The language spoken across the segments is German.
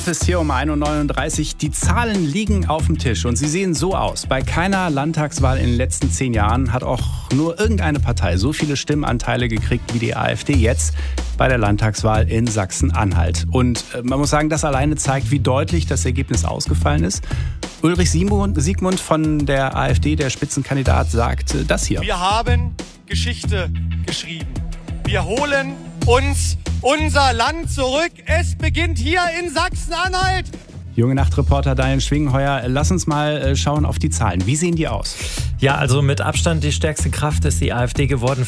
Es ist hier um 1.39 Uhr. Die Zahlen liegen auf dem Tisch und sie sehen so aus. Bei keiner Landtagswahl in den letzten 10 Jahren hat auch nur irgendeine Partei so viele Stimmanteile gekriegt wie die AfD jetzt bei der Landtagswahl in Sachsen-Anhalt. Und man muss sagen, das alleine zeigt, wie deutlich das Ergebnis ausgefallen ist. Ulrich Siegmund von der AfD, der Spitzenkandidat, sagt das hier. Wir haben Geschichte geschrieben. Wir holen uns unser Land zurück. Es beginnt hier in Sachsen-Anhalt. Junge Nacht-Reporter Daniel Schwingheuer, lass uns mal schauen auf die Zahlen. Wie sehen die aus? Ja, also mit Abstand die stärkste Kraft ist die AfD geworden,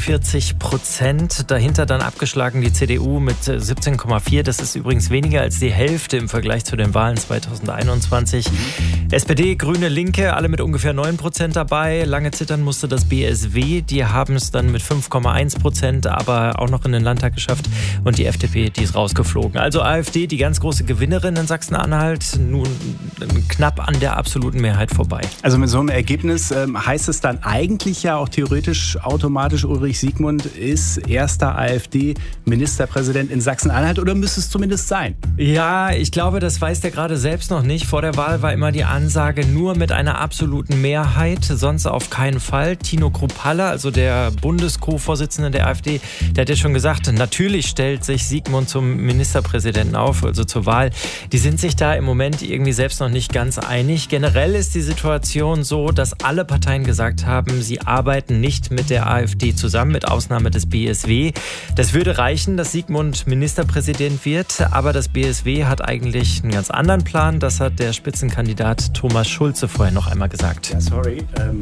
44%. Dahinter dann abgeschlagen die CDU mit 17,4%. Das ist übrigens weniger als die Hälfte im Vergleich zu den Wahlen 2021. SPD, Grüne, Linke, alle mit ungefähr 9% dabei. Lange zittern musste das BSW. Die haben es dann mit 5,1%, aber auch noch in den Landtag geschafft. Und die FDP, die ist rausgeflogen. Also AfD, die ganz große Gewinnerin in Sachsen-Anhalt, nun knapp an der absoluten Mehrheit vorbei. Also mit so einem Ergebnis heißt es dann eigentlich ja auch theoretisch automatisch, Ulrich Siegmund ist erster AfD-Ministerpräsident in Sachsen-Anhalt, oder müsste es zumindest sein? Ja, ich glaube, das weiß der gerade selbst noch nicht. Vor der Wahl war immer die Ansage, nur mit einer absoluten Mehrheit, sonst auf keinen Fall. Tino Kruppalla, also der Bundes-Co-Vorsitzende der AfD, der hat ja schon gesagt, natürlich stellt sich Siegmund zum Ministerpräsidenten auf, also zur Wahl. Die sind sich da im Moment irgendwie selbst noch nicht ganz einig. Generell ist die Situation so, dass alle Parteien gesagt haben, sie arbeiten nicht mit der AfD zusammen, mit Ausnahme des BSW. Das würde reichen, dass Siegmund Ministerpräsident wird, aber das BSW hat eigentlich einen ganz anderen Plan. Das hat der Spitzenkandidat Thomas Schulze vorher noch einmal gesagt. Ja, sorry.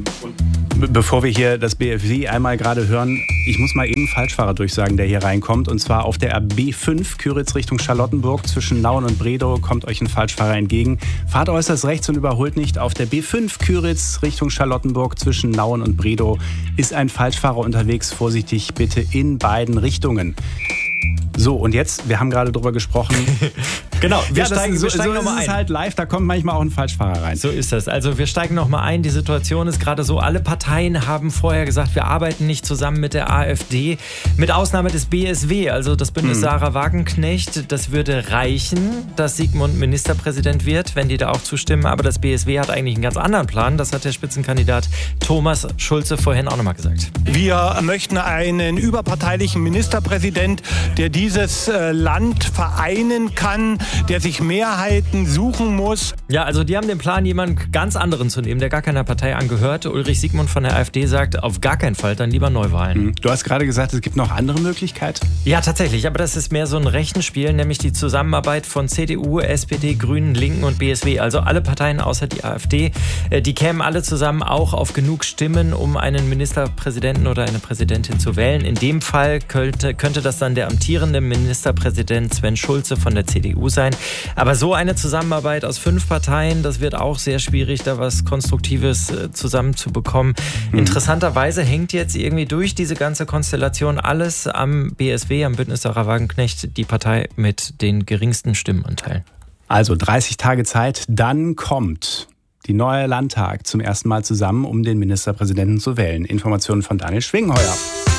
Und bevor wir hier das BSW einmal gerade hören, ich muss mal eben einen Falschfahrer durchsagen, der hier reinkommt. Und zwar auf der B5, Küritz Richtung Charlottenburg, zwischen Nauen und Bredow, kommt euch ein Falschfahrer entgegen. Fahrt äußerst rechts und überholt nicht. Auf der B5, Küritz Richtung Charlottenburg, zwischen Nauen und Bredow, ist ein Falschfahrer unterwegs. Vorsichtig bitte in beiden Richtungen. So, und jetzt, wir haben gerade drüber gesprochen. Genau, wir steigen so nochmal ein. Es ist halt live, da kommt manchmal auch ein Falschfahrer rein. So ist das. Also wir steigen nochmal ein. Die Situation ist gerade so, alle Parteien haben vorher gesagt, wir arbeiten nicht zusammen mit der AfD, mit Ausnahme des BSW, also das Bündnis Sarah Wagenknecht. Das würde reichen, dass Siegmund Ministerpräsident wird, wenn die da auch zustimmen. Aber das BSW hat eigentlich einen ganz anderen Plan. Das hat der Spitzenkandidat Thomas Schulze vorhin auch nochmal gesagt. Wir möchten einen überparteilichen Ministerpräsident, der dieses Land vereinen kann, der sich Mehrheiten suchen muss. Ja, also die haben den Plan, jemanden ganz anderen zu nehmen, der gar keiner Partei angehört. Ulrich Siegmund von der AfD sagt, auf gar keinen Fall, dann lieber Neuwahlen. Du hast gerade gesagt, es gibt noch andere Möglichkeiten? Ja, tatsächlich, aber das ist mehr so ein Rechenspiel, nämlich die Zusammenarbeit von CDU, SPD, Grünen, Linken und BSW. Also alle Parteien außer die AfD, die kämen alle zusammen auch auf genug Stimmen, um einen Ministerpräsidenten oder eine Präsidentin zu wählen. In dem Fall könnte das dann der amtierende Ministerpräsident Sven Schulze von der CDU sein. Aber so eine Zusammenarbeit aus 5 Parteien, das wird auch sehr schwierig, da was Konstruktives zusammenzubekommen. Interessanterweise hängt jetzt irgendwie durch diese ganze Konstellation alles am BSW, am Bündnis Sarah Wagenknecht, die Partei mit den geringsten Stimmenanteilen. Also 30 Tage Zeit, dann kommt die neue Landtag zum ersten Mal zusammen, um den Ministerpräsidenten zu wählen. Informationen von Daniel Schwingheuer.